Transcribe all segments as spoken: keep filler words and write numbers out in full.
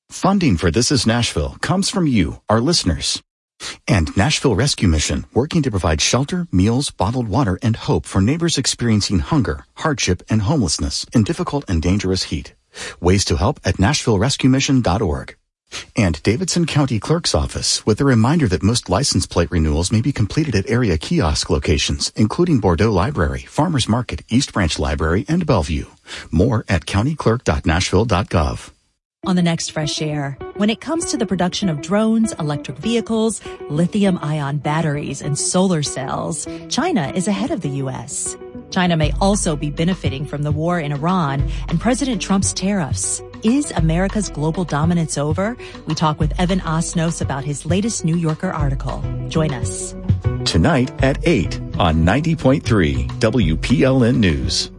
Funding for This Is Nashville comes from you, our listeners. And Nashville Rescue Mission, working to provide shelter, meals, bottled water, and hope for neighbors experiencing hunger, hardship, and homelessness in difficult and dangerous heat. Ways to help at nashville rescue mission dot org. And Davidson County Clerk's Office, with a reminder that most license plate renewals may be completed at area kiosk locations, including Bordeaux Library, Farmers Market, East Branch Library, and Bellevue. More at county clerk dot nashville dot gov. On the next Fresh Air, when it comes to the production of drones, electric vehicles, lithium-ion batteries, and solar cells, China is ahead of the U S. China may also be benefiting from the war in Iran and President Trump's tariffs. Is America's global dominance over? We talk with Evan Osnos about his latest New Yorker article. Join us. Tonight at eight on ninety point three W P L N News.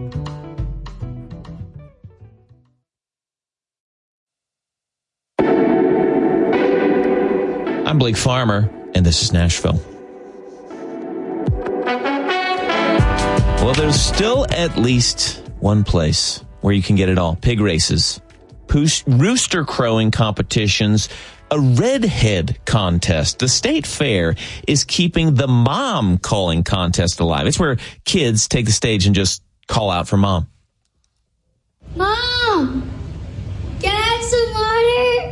I'm Blake Farmer, and this is Nashville. Well, there's still at least one place where you can get it all. Pig races, Poos- rooster crowing competitions, a redhead contest. The state fair is keeping the mom calling contest alive. It's where kids take the stage and just call out for mom. Mom! Can I have some water?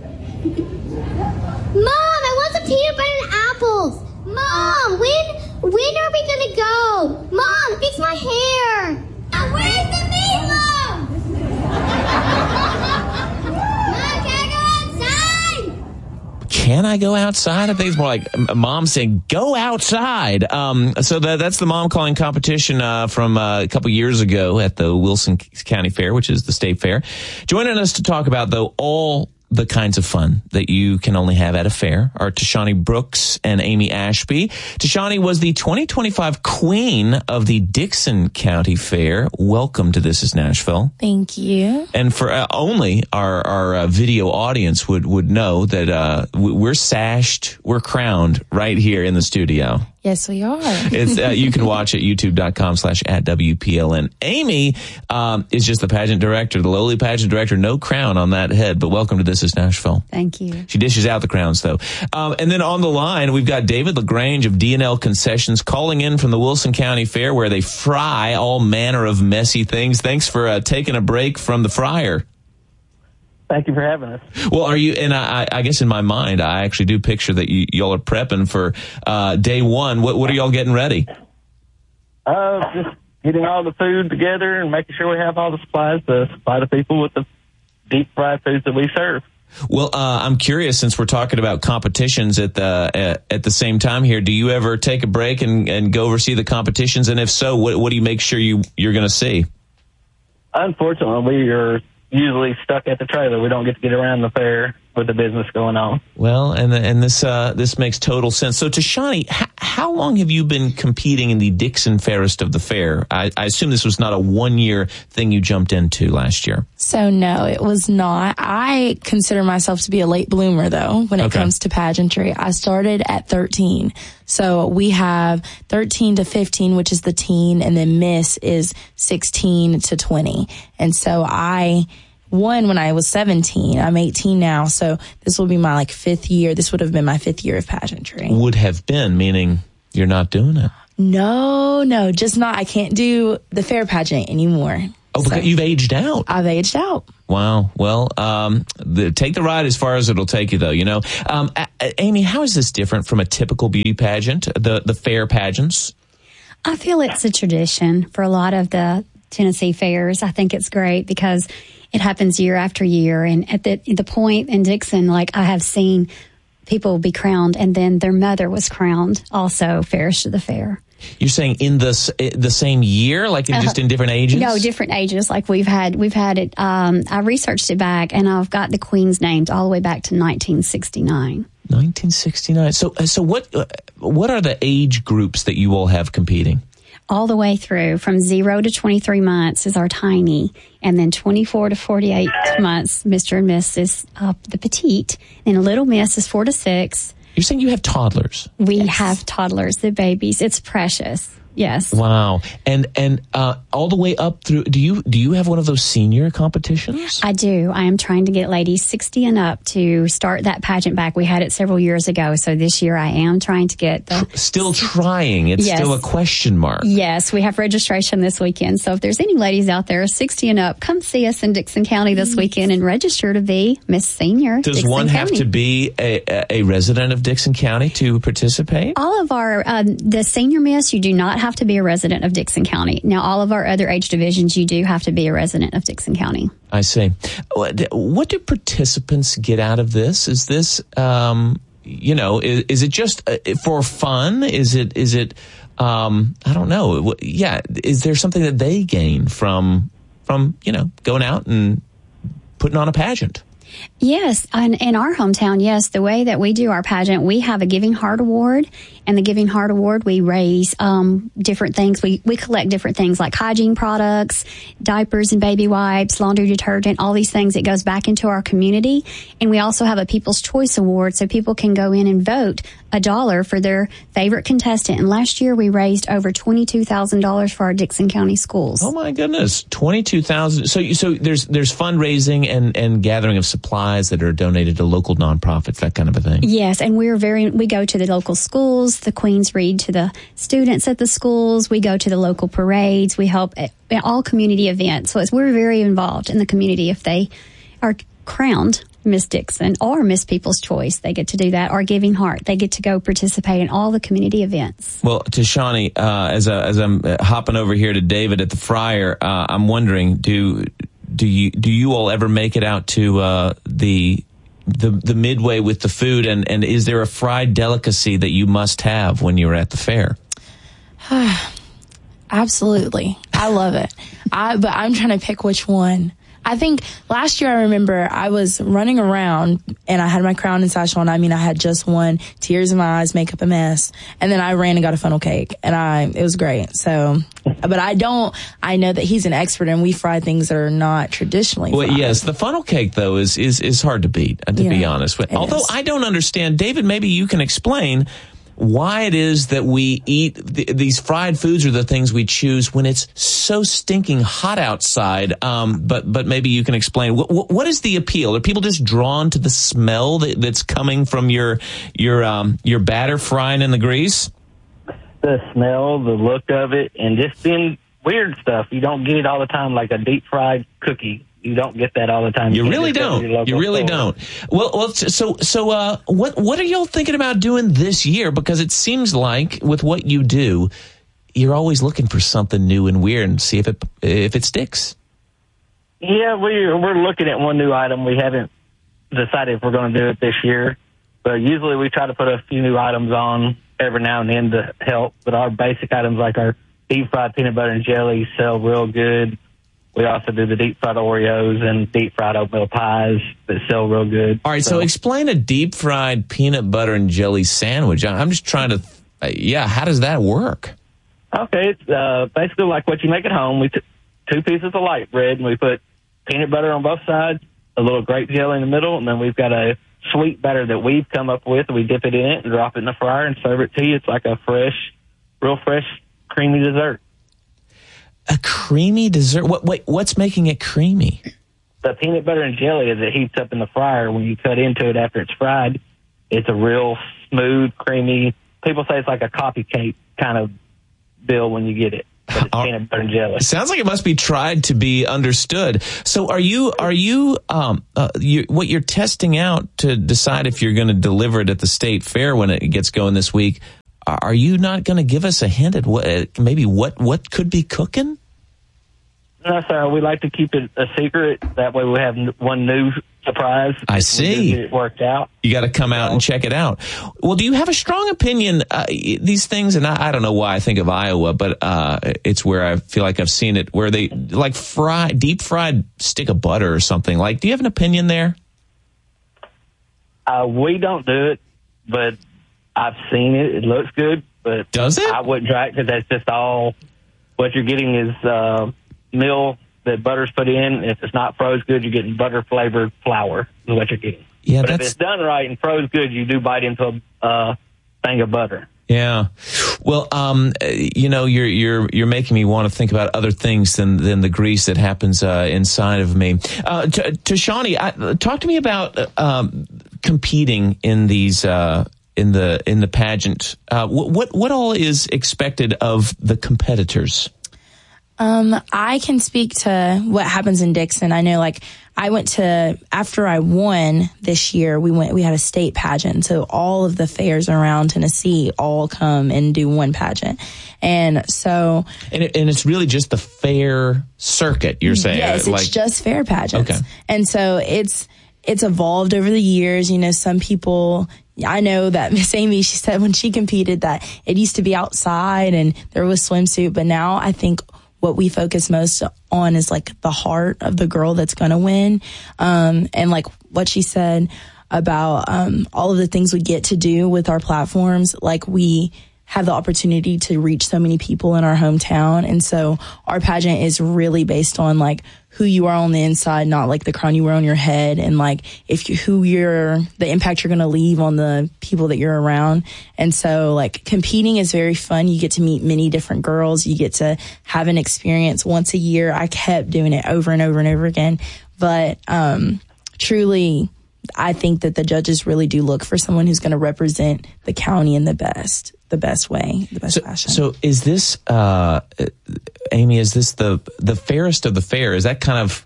Mom, I want some peanut butter and apples. Mom, when when are we gonna go? Mom, fix my hair. Uh, where's the meat, Mom? Mom, can I go outside? Can I go outside? I think it's more like mom saying, go outside. Um, so that, that's the mom calling competition uh, from uh, a couple years ago at the Wilson County Fair, which is the state fair. Joining us to talk about, though, all the kinds of fun that you can only have at a fair are Tashani Brooks and Amy Ashby. Tashani was the twenty twenty-five queen of the Dickson County Fair. Welcome to This Is Nashville. Thank you. And for uh, only our, our uh, video audience would, would know that uh, we're sashed, we're crowned right here in the studio. Yes, we are. It's, uh, you can watch at youtube.com slash at WPLN. Amy um, is just the pageant director, the lowly pageant director, no crown on that head, but welcome to This Is Nashville. Thank you. She dishes out the crowns, though. Um, and then on the line, we've got David LaGrange of D and L Concessions calling in from the Wilson County Fair, where they fry all manner of messy things. Thanks for uh, taking a break from the fryer. Thank you for having us. Well, are you, and I, I guess in my mind, I actually do picture that you, y'all are prepping for uh, day one. What, what are y'all getting ready? Uh, just getting all the food together and making sure we have all the supplies to supply the people with the deep fried foods that we serve. Well, uh, I'm curious, since we're talking about competitions at the at, at the same time here, do you ever take a break and, and go oversee the competitions? And if so, what, what do you make sure you, you're going to see? Unfortunately, we are usually stuck at the trailer. We don't get to get around the fair with the business going on. Well, and and this uh, this makes total sense. So, Tashani, h- how long have you been competing in the Dickson Fairest of the Fair? I, I assume this was not a one-year thing you jumped into last year. So, no, it was not. I consider myself to be a late bloomer, though, when it Okay. comes to pageantry. I started at thirteen. So we have thirteen to fifteen, which is the teen, and then Miss is sixteen to twenty. And so I won when I was seventeen. I'm eighteen now, so this will be my like fifth year. This would have been my fifth year of pageantry. Would have been, meaning you're not doing it. No, no, just not. I can't do the fair pageant anymore. Oh, because So you've aged out. I've aged out. Wow. Well, um, the, take the ride as far as it'll take you, though. You know, um, a- a- Amy, how is this different from a typical beauty pageant, the the fair pageants? I feel it's a tradition for a lot of the Tennessee fairs. I think it's great because it happens year after year. And at the the point in Dickson, like I have seen people be crowned, and then their mother was crowned also fairest of the fair. You're saying in the s- the same year, like in, just in different ages? No, different ages. Like we've had, we've had it. Um, I researched it back, and I've got the queens names all the way back to nineteen sixty-nine. nineteen sixty-nine. So, so what? Uh, what are the age groups that you all have competing? All the way through from zero to twenty-three months is our tiny, and then twenty-four to forty-eight months, Mister and Missus Uh, the petite, and a little Miss is four to six. You're saying you have toddlers? We yes. have toddlers, the babies. It's precious. Yes. Wow. And and uh, all the way up through, do you do you have one of those senior competitions? I do. I am trying to get ladies sixty and up to start that pageant back. We had it several years ago, so this year I am trying to get the... Still trying. It's Yes. still a question mark. Yes, we have registration this weekend. So if there's any ladies out there sixty and up, come see us in Dixon County this weekend and register to be Miss Senior. Does Dixon one have County. to be a, a resident of Dixon County to participate? All of our, um, the senior miss, you do not have to be a resident of Dixon County. Now, all of our other age divisions, you do have to be a resident of Dixon County. I see. What, what do participants get out of this? Is this, um, you know, is, is it just uh, for fun? Is it, is it, um, I don't know. Yeah. Is there something that they gain from, from, you know, going out and putting on a pageant? Yes, and in our hometown, yes, the way that we do our pageant, we have a Giving Heart Award, and the Giving Heart Award, we raise um, different things. We we collect different things like hygiene products, diapers and baby wipes, laundry detergent, all these things. It goes back into our community, and we also have a People's Choice Award, so people can go in and vote a dollar for their favorite contestant. And last year, we raised over twenty-two thousand dollars for our Dixon County schools. Oh my goodness, twenty-two thousand. So, you- so there's there's fundraising and and gathering of supplies that are donated to local nonprofits, that kind of a thing. Yes, and we're very, we go to the local schools, the Queens read to the students at the schools, we go to the local parades, we help at, at all community events. So it's, we're very involved in the community. If they are crowned Miss Dixon or Miss People's Choice, they get to do that, or Giving Heart, they get to go participate in all the community events. Well, Tashani, uh, as a, as I'm uh, hopping over here to David at the Friar, uh, I'm wondering, do do you do you all ever make it out to uh, the the the midway with the food, and and is there a fried delicacy that you must have when you're at the fair? Absolutely. I love it. I but I'm trying to pick which one. I think last year I remember I was running around and I had my crown and sash on. I mean, I had just one, tears in my eyes, makeup a mess. And then I ran and got a funnel cake and I, it was great. So, but I don't, I know that he's an expert and we fry things that are not traditionally Well, fried. yes, the funnel cake though is is is hard to beat, uh, to be Yeah, honest. it Although is. I don't understand, David, maybe you can explain why it is that we eat th- these fried foods are the things we choose when it's so stinking hot outside. Um, but but maybe you can explain what, what what is the appeal? Are people just drawn to the smell that, that's coming from your your um your batter frying in the grease? The smell, the look of it, and just being weird stuff. You don't get it all the time, like a deep fried cookie. You don't get that all the time. You can't really just go to your don't. local You really store. don't. Well, well. So, so, uh, what, what are y'all thinking about doing this year? Because it seems like with what you do, you're always looking for something new and weird and see if it, if it sticks. Yeah, we're we're looking at one new item. We haven't decided if we're going to do it this year, but usually we try to put a few new items on every now and then to help. But our basic items, like our deep fried peanut butter and jelly, sell real good. We also do the deep fried Oreos and deep fried oatmeal pies that sell real good. All right. So, explain a deep fried peanut butter and jelly sandwich. I- I'm just trying to, uh, yeah. How does that work? Okay, it's uh, basically like what you make at home. We took two pieces of light bread and we put peanut butter on both sides, a little grape jelly in the middle, and then we've got a sweet batter that we've come up with. We dip it in it and drop it in the fryer and serve it to you. It's like a fresh, real fresh, creamy dessert. A creamy dessert. What? Wait, what's making it creamy? The peanut butter and jelly, as it heats up in the fryer, when you cut into it after it's fried, it's a real smooth, creamy. People say it's like a coffee cake kind of deal when you get it. But it's Uh, peanut butter and jelly. Sounds like it must be tried to be understood. So, are you are you um uh, you, what you're testing out to decide if you're going to deliver it at the state fair when it gets going this week? Are you not going to give us a hint at what maybe what what could be cooking? No, sir. We like to keep it a secret. That way we have n- one new surprise. I We see. do get it worked out. You got to come out and check it out. Well, do you have a strong opinion? Uh, these things, and I, I don't know why I think of Iowa, but uh, it's where I feel like I've seen it, where they like fry, deep fried stick of butter or something. Like, do you have an opinion there? Uh, we don't do it, but I've seen it. It looks good, but Does it? I wouldn't try it because that's just all. What you're getting is uh, meal that butter's put in. If it's not froze good, you're getting butter flavored flour. Is what you're getting. Yeah, But if that's it's done right and froze good, you do bite into a uh, thing of butter. Yeah. Well, um, you know, you're you're you're making me want to think about other things than than the grease that happens uh, inside of me. Uh, T- Tashani, I, talk to me about uh, um, competing in these uh, in the in the pageant. Uh, what, what what all is expected of the competitors? Um, I can speak to what happens in Dixon. I know, like, I went to, after I won this year, we went, we had a state pageant. So all of the fairs around Tennessee all come and do one pageant. And so. And, it, and it's really just the fair circuit, you're saying? Yes, like, it's just fair pageants. Okay. And so it's, it's evolved over the years. You know, some people, I know that Miss Amy, she said when she competed that it used to be outside and there was swimsuit, but now I think what we focus most on is like the heart of the girl that's going to win. Um, and like what she said about, um, all of the things we get to do with our platforms, like we have the opportunity to reach so many people in our hometown. And so our pageant is really based on like who you are on the inside, not like the crown you wear on your head, and like if you, who you're, the impact you're going to leave on the people that you're around. And so like competing is very fun. You get to meet many different girls. You get to have an experience once a year. I kept doing it over and over and over again. But, um, truly, I think that the judges really do look for someone who's going to represent the county in the best, the best way, the best so, fashion. So is this, uh, Amy, is this the, the fairest of the fair? Is that kind of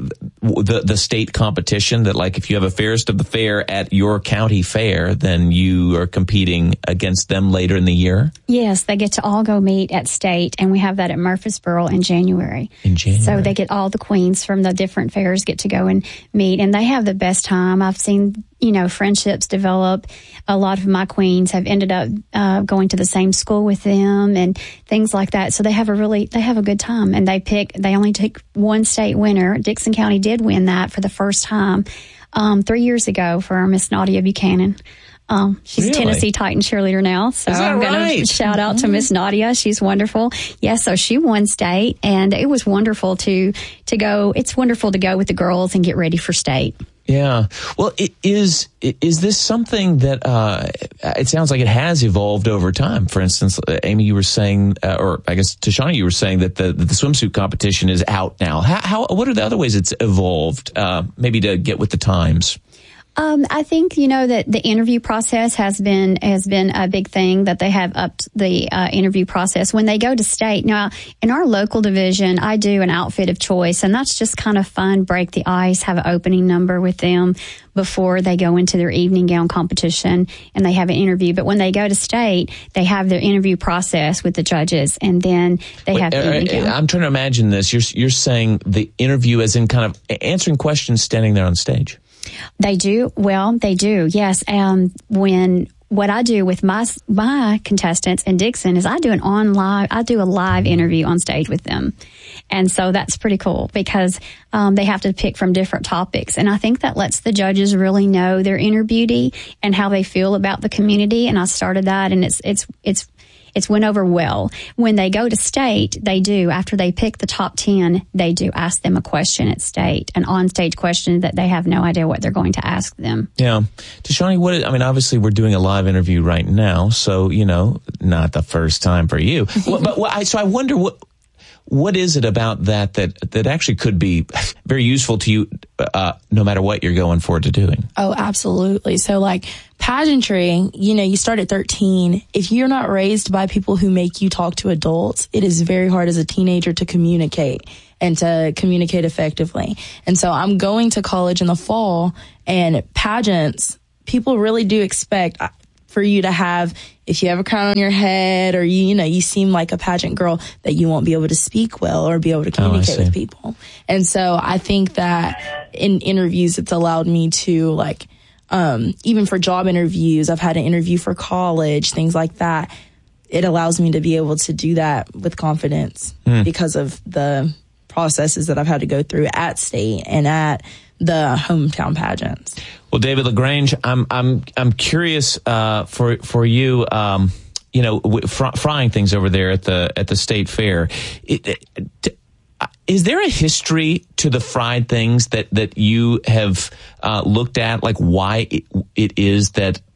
the, the state competition that, like, if you have a fairest of the fair at your county fair, then you are competing against them later in the year? Yes, they get to all go meet at state, and we have that at Murfreesboro in January. In January. So they get all the queens from the different fairs get to go and meet, and they have the best time. I've seen, you know, friendships develop. A lot of my queens have ended up uh, going to the same school with them and things like that. So they have a really, they have a good time, and they pick, they only take one state winner. Dixon County did win that for the first time um, three years ago for Miss Nadia Buchanan. Um, she's Really? a Tennessee Titan cheerleader now. So Is that I'm going right? to shout out to Miss Nadia. She's wonderful. Yeah. So she won state, and it was wonderful to, to go. It's wonderful to go with the girls and get ready for state. Yeah. Well, it is, is this something that, uh, it sounds like it has evolved over time? For instance, uh, Amy, you were saying, uh, or I guess Tashani, you were saying that the, the swimsuit competition is out now. How, how, what are the other ways it's evolved, uh, maybe to get with the times? Um, I think, you know, that the interview process has been, has been a big thing, that they have upped the uh, interview process when they go to state. Now, in our local division, I do an outfit of choice, and that's just kind of fun, break the ice, have an opening number with them before they go into their evening gown competition, and they have an interview. But when they go to state, they have their interview process with the judges, and then they Wait, have the uh, evening gown. I'm trying to imagine this. You're, you're saying the interview as in kind of answering questions standing there on stage. They do. Well, they do. Yes. Um, when what I do with my my contestants in Dixon is I do an on live, I do a live interview on stage with them. And so that's pretty cool because um, they have to pick from different topics. And I think that lets the judges really know their inner beauty and how they feel about the community. And I started that, and it's it's it's It's went over well. When they go to state, they do, after they pick the top ten, they do ask them a question at state, an on-stage question that they have no idea what they're going to ask them. Yeah. Tashani, what, I mean, obviously we're doing a live interview right now, so, you know, not the first time for you. Well, but what, I, so I wonder what, what is it about that that, that actually could be very useful to you, uh, no matter what you're going forward to doing? Oh, absolutely. So like pageantry, you know, you start at thirteen. If you're not raised by people who make you talk to adults, it is very hard as a teenager to communicate and to communicate effectively. And so I'm going to college in the fall, and pageants, people really do expect for you to have, if you have a crown on your head or you, you know, you seem like a pageant girl, that you won't be able to speak well or be able to communicate oh, with people. And so I think that in interviews, it's allowed me to like, um, even for job interviews, I've had an interview for college, things like that. It allows me to be able to do that with confidence mm. because of the processes that I've had to go through at state and at the hometown pageants. Well, David LaGrange, I'm I'm I'm curious uh, for for you. Um, you know, fr- frying things over there at the at the state fair. It, it, is there a history to the fried things that that you have uh, looked at, like why it, it is that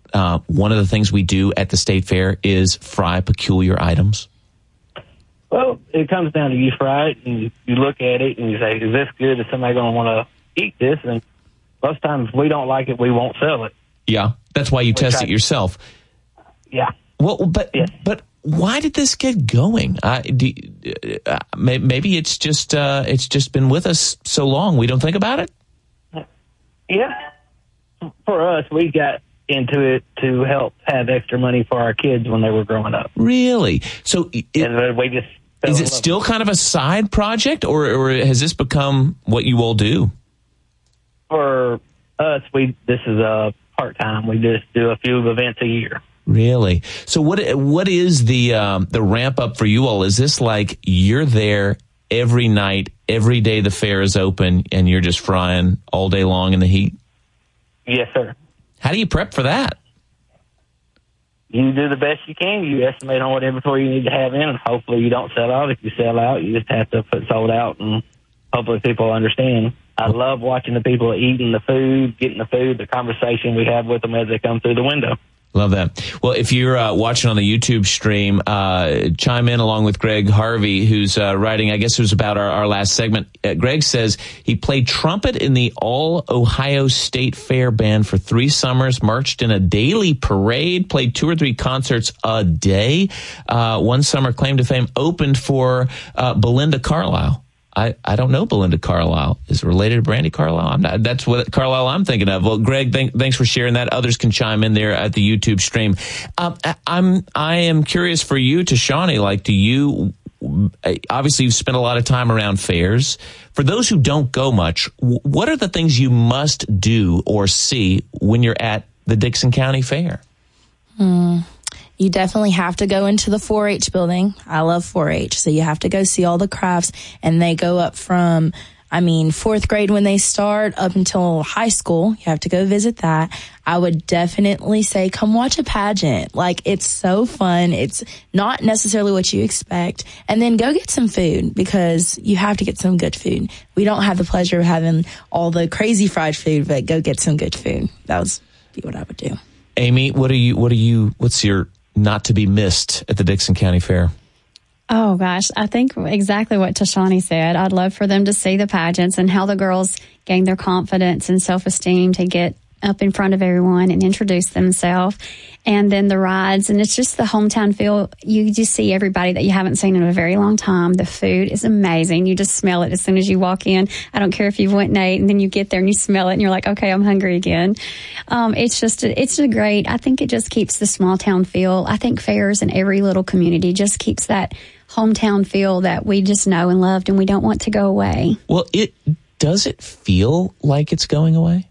uh, one of the things we do at the state fair is fry peculiar items? Well, it comes down to you fry it, and you look at it, and you say, is this good? Is somebody going to want to eat this? And most times, if we don't like it, we won't sell it. Yeah, that's why you we test it yourself. Yeah. Well, but yes. but why did this get going? Uh, do, uh, maybe it's just uh, it's just been with us so long we don't think about it. Yeah. For us, we got into it to help have extra money for our kids when they were growing up. Really? So it, and we just is it still kind of a side project, or, or has this become what you all do? For us, we this is a part-time. We just do a few events a year. Really? So what what is the um, the ramp up for you all? Is this like you're there every night, every day the fair is open, and you're just frying all day long in the heat? Yes, sir. How do you prep for that? You do the best you can. You estimate on what inventory you need to have in, and hopefully you don't sell out. If you sell out, you just have to put sold out, and hopefully people understand. I love watching the people eating the food, getting the food, the conversation we have with them as they come through the window. Love that. Well, if you're uh, watching on the YouTube stream, uh, chime in along with Greg Harvey, who's uh, writing, I guess it was about our, our last segment. Uh, Greg says he played trumpet in the All Ohio State Fair Band for three summers, marched in a daily parade, played two or three concerts a day. Uh, one summer, claim to fame, opened for uh, Belinda Carlisle. I, I don't know Belinda Carlisle. Is it related to Brandy Carlisle? I'm not, that's what Carlisle I'm thinking of. Well, Greg, thank, thanks for sharing that. Others can chime in there at the YouTube stream. Um, I, I'm I am curious for you, Tashani. Like, do you obviously you've spent a lot of time around fairs. For those who don't go much, what are the things you must do or see when you're at the Dickson County Fair? Hmm. You definitely have to go into the four H building. I love four H. So you have to go see all the crafts, and they go up from, I mean, fourth grade when they start up until high school. You have to go visit that. I would definitely say come watch a pageant. Like, it's so fun. It's not necessarily what you expect. And then go get some food, because you have to get some good food. We don't have the pleasure of having all the crazy fried food, but go get some good food. That would be what I would do. Amy, what are you, what are you, what's your not to be missed at the Dickson County Fair? Oh, gosh. I think exactly what Tashani said. I'd love for them to see the pageants and how the girls gain their confidence and self-esteem to get up in front of everyone and introduce themselves. And then the rides. And it's just the hometown feel. You just see everybody that you haven't seen in a very long time. The food is amazing. You just smell it as soon as you walk in. I don't care if you went and ate, and then you get there and you smell it and you're like, okay, I'm hungry again. Um, it's just, a, it's a great, I think it just keeps the small town feel. I think fairs in every little community just keeps that hometown feel that we just know and loved, and we don't want to go away. Well, it does it feel like it's going away?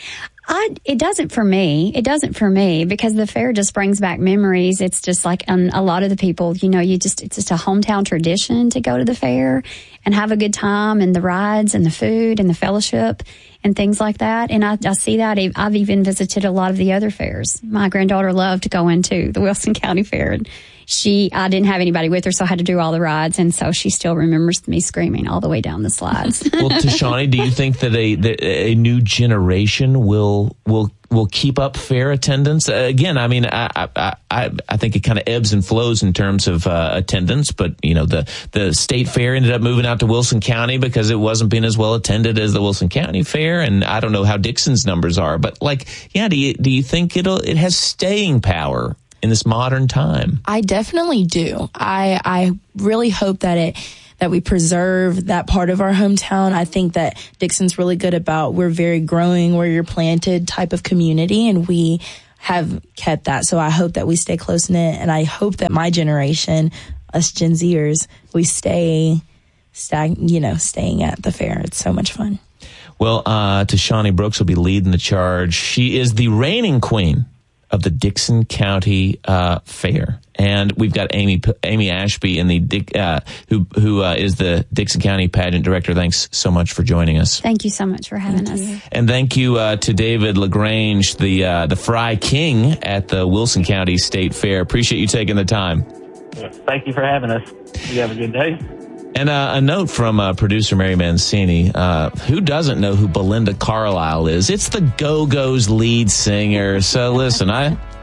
I, it doesn't for me. It doesn't for me, because the fair just brings back memories. It's just like um, a lot of the people, you know, you just, it's just a hometown tradition to go to the fair and have a good time, and the rides and the food and the fellowship and things like that. And I, I see that. I've even visited a lot of the other fairs. My granddaughter loved going to the Wilson County Fair, and she, I didn't have anybody with her, so I had to do all the rides, and so she still remembers me screaming all the way down the slides. Well, Tashani, do you think that a that a new generation will will will keep up fair attendance? Uh, again, I mean, I I I, I think it kind of ebbs and flows in terms of uh, attendance, but you know, the the state fair ended up moving out to Wilson County because it wasn't being as well attended as the Wilson County Fair, and I don't know how Dickson's numbers are, but like, yeah, do you do you think it'll it has staying power in this modern time? I definitely do. I I really hope that it that we preserve that part of our hometown. I think that Dickson's really good about, we're very growing where you're planted type of community, and we have kept that. So I hope that we stay close knit, and I hope that my generation, us Gen Zers, we stay stag, you know, staying at the fair. It's so much fun. Well, uh, Tashani Brooks will be leading the charge. She is the reigning queen of the Dickson County uh, Fair, and we've got Amy Amy Ashby in the uh, who who uh, is the Dickson County Pageant Director. Thanks so much for joining us. Thank you so much for having Thank us. You. And thank you uh, to David LaGrange, the uh, the Fry King at the Wilson County State Fair. Appreciate you taking the time. Thank you for having us. You have a good day. And uh, a note from uh, producer Mary Mancini. Uh, who doesn't know who Belinda Carlisle is? It's the Go-Go's lead singer. So listen, I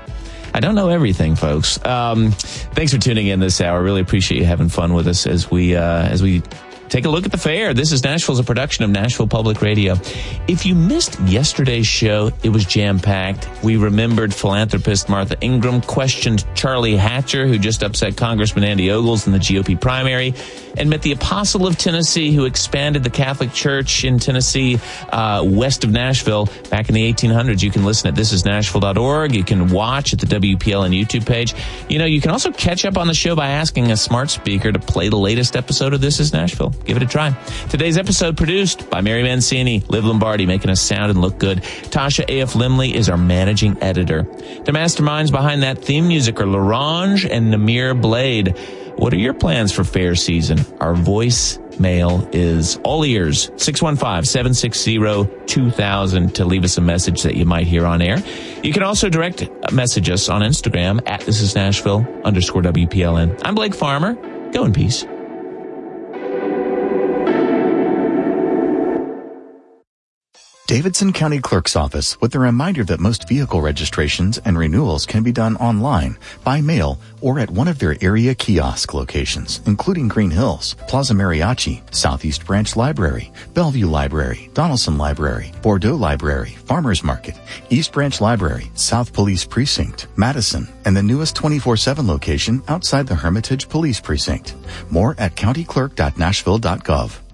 I don't know everything, folks. Um, thanks for tuning in this hour. Really appreciate you having fun with us as we uh, as we take a look at the fair. This is Nashville's a production of Nashville Public Radio. If you missed yesterday's show, it was jam-packed. We remembered philanthropist Martha Ingram, questioned Charlie Hatcher, who just upset Congressman Andy Ogles in the G O P primary, and met the apostle of Tennessee, who expanded the Catholic Church in Tennessee uh, west of Nashville back in the eighteen hundreds. You can listen at this is nashville dot org. You can watch at the W P L N YouTube page. You know, you can also catch up on the show by asking a smart speaker to play the latest episode of This is Nashville. Give it a try. Today's episode produced by Mary Mancini, Liv Lombardi, making us sound and look good. Tasha A F. Limley is our managing editor. The masterminds behind that theme music are Larange and Namir Blade. What are your plans for fair season? Our voicemail is all ears, six one five, seven six zero, two thousand to leave us a message that you might hear on air. You can also direct message us on Instagram at this is Nashville underscore W P L N. I'm Blake Farmer. Go in peace. Davidson County Clerk's Office with a reminder that most vehicle registrations and renewals can be done online, by mail, or at one of their area kiosk locations, including Green Hills, Plaza Mariachi, Southeast Branch Library, Bellevue Library, Donaldson Library, Bordeaux Library, Farmers Market, East Branch Library, South Police Precinct, Madison, and the newest twenty-four seven location outside the Hermitage Police Precinct. More at county clerk dot nashville dot gov.